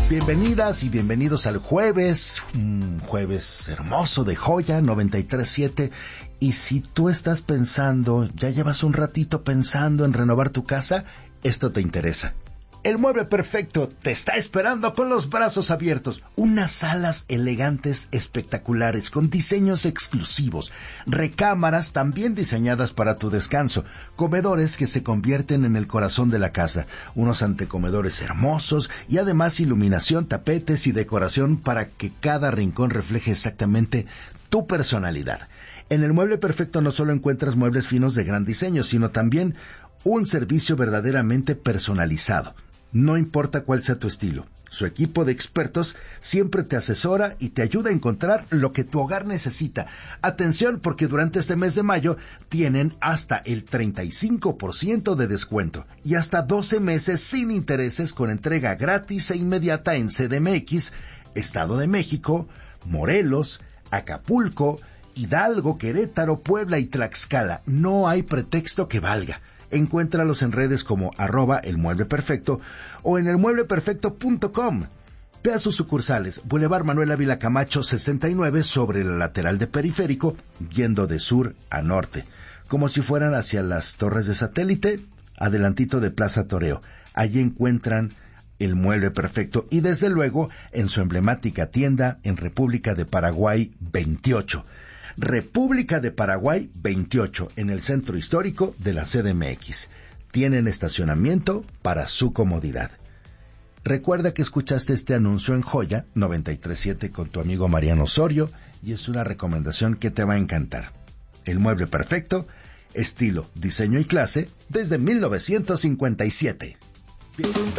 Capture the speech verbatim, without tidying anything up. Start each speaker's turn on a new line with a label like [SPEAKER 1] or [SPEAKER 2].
[SPEAKER 1] Bienvenidas y bienvenidos al jueves, un jueves hermoso de Joya noventa y tres punto siete. Y si tú estás pensando, ya llevas un ratito pensando en renovar tu casa, esto te interesa. El Mueble Perfecto te está esperando con los brazos abiertos. Unas salas elegantes espectaculares con diseños exclusivos, recámaras también diseñadas para tu descanso, comedores que se convierten en el corazón de la casa, unos antecomedores hermosos y además iluminación, tapetes y decoración para que cada rincón refleje exactamente tu personalidad. En el Mueble Perfecto no solo encuentras muebles finos de gran diseño, sino también un servicio verdaderamente personalizado. No importa cuál sea tu estilo, su equipo de expertos siempre te asesora y te ayuda a encontrar lo que tu hogar necesita. Atención, porque durante este mes de mayo tienen hasta el treinta y cinco por ciento de descuento y hasta doce meses sin intereses con entrega gratis e inmediata en C D M X, Estado de México, Morelos, Acapulco, Hidalgo, Querétaro, Puebla y Tlaxcala. No hay pretexto que valga. Encuéntralos en redes como arroba el mueble perfecto o en el mueble perfecto punto com. Ve a sus sucursales, Boulevard Manuel Ávila Camacho sesenta y nueve sobre la lateral de Periférico, yendo de sur a norte, como si fueran hacia las torres de satélite, adelantito de Plaza Toreo. Allí encuentran el Mueble Perfecto y desde luego en su emblemática tienda en República de Paraguay veintiocho. República de Paraguay veintiocho, en el centro histórico de la C D M X. Tienen estacionamiento para su comodidad. Recuerda que escuchaste este anuncio en Joya noventa y tres punto siete con tu amigo Mariano Osorio y es una recomendación que te va a encantar. El Mueble Perfecto, estilo, diseño y clase desde mil novecientos cincuenta y siete. Bien.